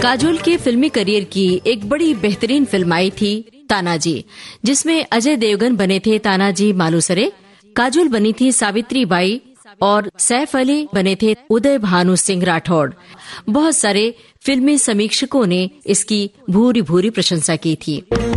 काजोल के फिल्मी करियर की एक बड़ी बेहतरीन फिल्म आई थी तानाजी, जिसमें अजय देवगन बने थे तानाजी मालुसरे, काजोल बनी थी सावित्री बाई और सैफ अली बने थे उदय भानु सिंह राठौड़। बहुत सारे फिल्मी समीक्षकों ने इसकी भूरी भूरी प्रशंसा की थी।